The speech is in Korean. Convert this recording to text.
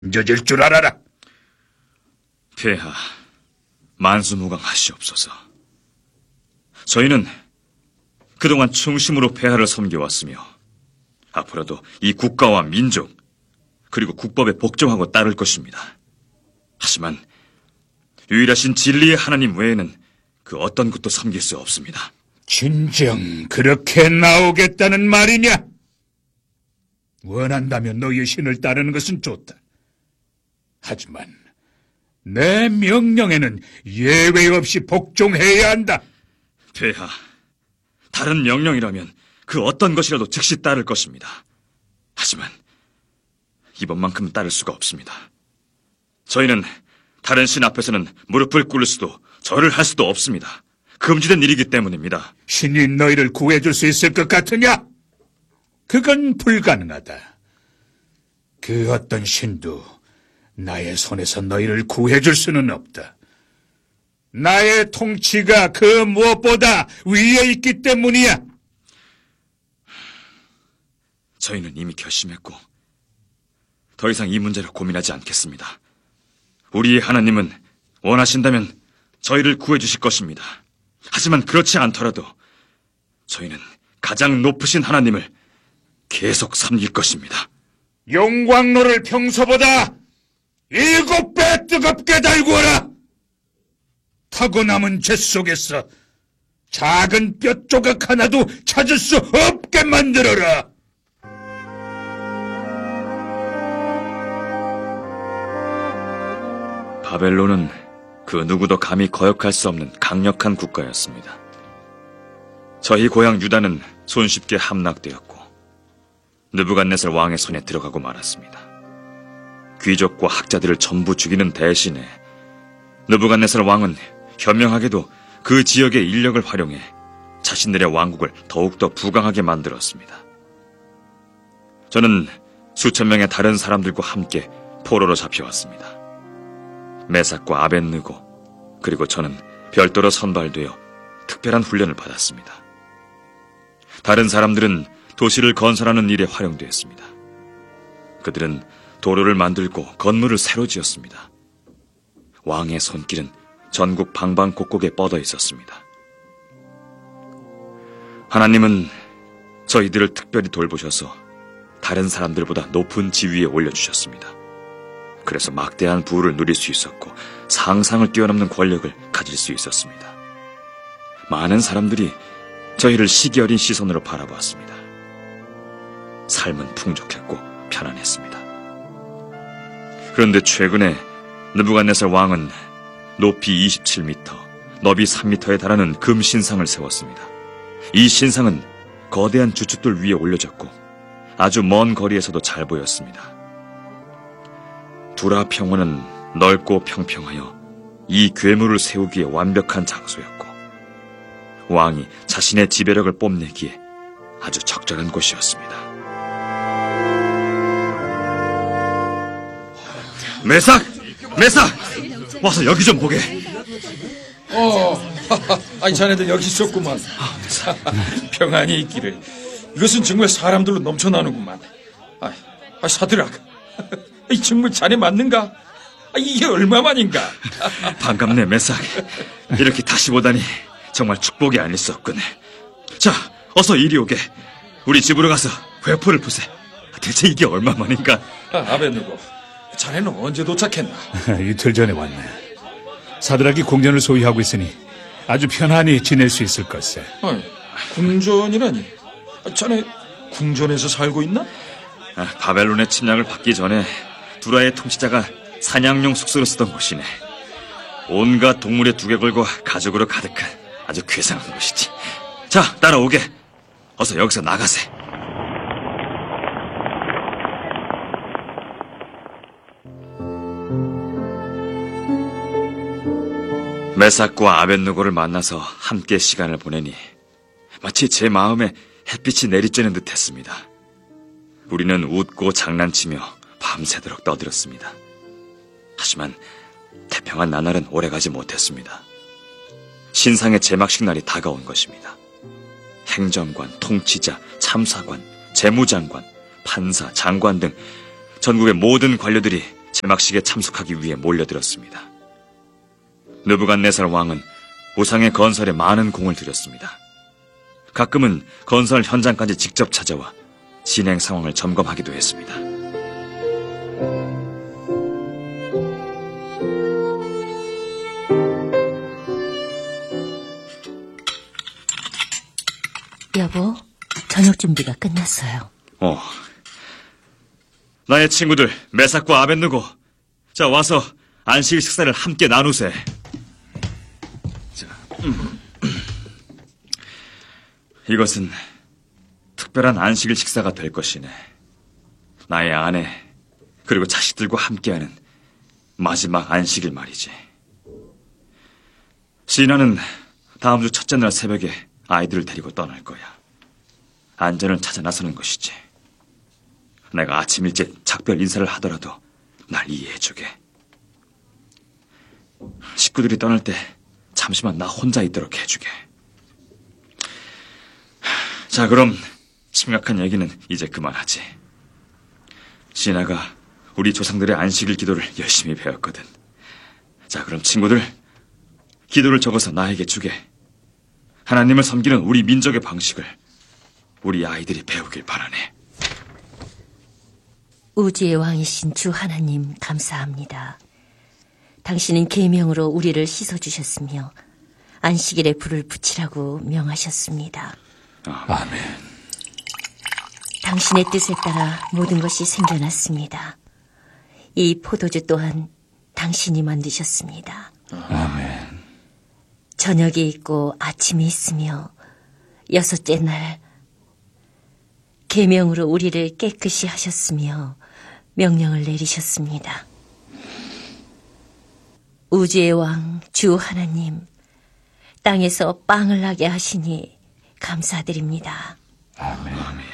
젖을 줄 알아라. 폐하, 만수무강하시옵소서. 저희는 그동안 충심으로 폐하를 섬겨왔으며 앞으로도 이 국가와 민족 그리고 국법에 복종하고 따를 것입니다. 하지만 유일하신 진리의 하나님 외에는 그 어떤 것도 섬길 수 없습니다. 진정 그렇게 나오겠다는 말이냐? 원한다면 너희의 신을 따르는 것은 좋다. 하지만 내 명령에는 예외 없이 복종해야 한다. 폐하, 다른 명령이라면 그 어떤 것이라도 즉시 따를 것입니다. 하지만 이번만큼은 따를 수가 없습니다. 저희는 다른 신 앞에서는 무릎을 꿇을 수도 절을 할 수도 없습니다. 금지된 일이기 때문입니다. 신이 너희를 구해줄 수 있을 것 같으냐? 그건 불가능하다. 그 어떤 신도 나의 손에서 너희를 구해줄 수는 없다. 나의 통치가 그 무엇보다 위에 있기 때문이야. 저희는 이미 결심했고 더 이상 이 문제를 고민하지 않겠습니다. 우리의 하나님은 원하신다면 저희를 구해주실 것입니다. 하지만 그렇지 않더라도 저희는 가장 높으신 하나님을 계속 섬길 것입니다. 용광로를 평소보다 7배 뜨겁게 달구어라. 타고 남은 죄 속에서 작은 뼈 조각 하나도 찾을 수 없게 만들어라. 바벨론은 그 누구도 감히 거역할 수 없는 강력한 국가였습니다. 저희 고향 유다는 손쉽게 함락되었고 느부갓네살 왕의 손에 들어가고 말았습니다. 귀족과 학자들을 전부 죽이는 대신에 느부갓네살 왕은 현명하게도 그 지역의 인력을 활용해 자신들의 왕국을 더욱더 부강하게 만들었습니다. 저는 수천 명의 다른 사람들과 함께 포로로 잡혀왔습니다. 메삭과 아벳느고 그리고 저는 별도로 선발되어 특별한 훈련을 받았습니다. 다른 사람들은 도시를 건설하는 일에 활용되었습니다. 그들은 도로를 만들고 건물을 새로 지었습니다. 왕의 손길은 전국 방방곡곡에 뻗어 있었습니다. 하나님은 저희들을 특별히 돌보셔서 다른 사람들보다 높은 지위에 올려주셨습니다. 그래서 막대한 부를 누릴 수 있었고 상상을 뛰어넘는 권력을 가질 수 있었습니다. 많은 사람들이 저희를 시기 어린 시선으로 바라보았습니다. 삶은 풍족했고 편안했습니다. 그런데 최근에 느부갓네살 왕은 높이 27m, 너비 3m에 달하는 금 신상을 세웠습니다. 이 신상은 거대한 주춧돌 위에 올려졌고 아주 먼 거리에서도 잘 보였습니다. 두라 평원은 넓고 평평하여 이 괴물을 세우기에 완벽한 장소였고 왕이 자신의 지배력을 뽐내기에 아주 적절한 곳이었습니다. 메삭! 와서 여기 좀 보게. 아니 자네들 여기 있었구만. 평안히 있기를. 이것은 정말 사람들로 넘쳐나는구만. 사드락, 정말 자네 맞는가? 이게 얼마만인가? 반갑네, 메삭. 이렇게 다시 보다니 정말 축복이 아닐 수 없군. 자, 어서 이리 오게. 우리 집으로 가서 회포를 푸세. 대체 이게 얼마만인가? 아벳느고, 자네는 언제 도착했나? 이틀 전에 왔네. 사드락이 궁전을 소유하고 있으니 아주 편안히 지낼 수 있을 것세. 궁전이라니? 자네 궁전에서 살고 있나? 바벨론의 침략을 받기 전에 두라의 통치자가 사냥용 숙소로 쓰던 곳이네. 온갖 동물의 두개골과 가죽으로 가득한 아주 괴상한 곳이지. 자, 따라오게. 어서 여기서 나가세. 메삭과 아벳느고를 만나서 함께 시간을 보내니 마치 제 마음에 햇빛이 내리쬐는 듯했습니다. 우리는 웃고 장난치며 밤새도록 떠들었습니다. 하지만 태평한 나날은 오래가지 못했습니다. 신상의 제막식 날이 다가온 것입니다. 행정관, 통치자, 참사관, 재무장관, 판사, 장관 등 전국의 모든 관료들이 제막식에 참석하기 위해 몰려들었습니다. 느부갓네살 왕은 우상의 건설에 많은 공을 들였습니다. 가끔은 건설 현장까지 직접 찾아와 진행 상황을 점검하기도 했습니다. 여보, 저녁 준비가 끝났어요. 나의 친구들 메삭과 아벤누고, 자, 와서 안식 식사를 함께 나누세. 자, 이것은 특별한 안식 식사가 될 것이네. 나의 아내 그리고 자식들과 함께하는 마지막 안식일 말이지. 시나는 다음 주 첫째 날 새벽에 아이들을 데리고 떠날 거야. 안전을 찾아 나서는 것이지. 내가 아침 일찍 작별 인사를 하더라도 날 이해해주게. 식구들이 떠날 때 잠시만 나 혼자 있도록 해주게. 자, 그럼 심각한 얘기는 이제 그만하지. 시나가 우리 조상들의 안식일 기도를 열심히 배웠거든. 자, 그럼 친구들, 기도를 적어서 나에게 주게. 하나님을 섬기는 우리 민족의 방식을 우리 아이들이 배우길 바라네. 우주의 왕이신 주 하나님 감사합니다. 당신은 계명으로 우리를 씻어주셨으며 안식일에 불을 붙이라고 명하셨습니다. 아멘. 당신의 뜻에 따라 모든 것이 생겨났습니다. 이 포도주 또한 당신이 만드셨습니다. 아멘. 저녁이 있고 아침이 있으며 여섯째 날 계명으로 우리를 깨끗이 하셨으며 명령을 내리셨습니다. 우주의 왕 주 하나님, 땅에서 빵을 나게 하시니 감사드립니다. 아멘.